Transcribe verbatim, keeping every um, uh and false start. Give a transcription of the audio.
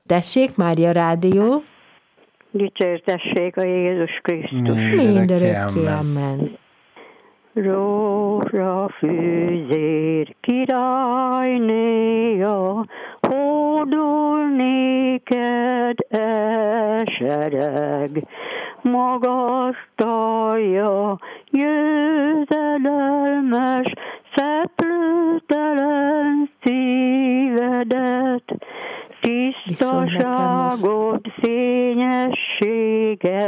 Tessék, Mária Rádió. Dicsértessék a Jézus Krisztus. Mindörökké, amen. Rózsa fűzér királynéja, hódol néked esereg, magasztalja győzedelmes, szeplőtelen szívedet, tisztaságod, fényessége,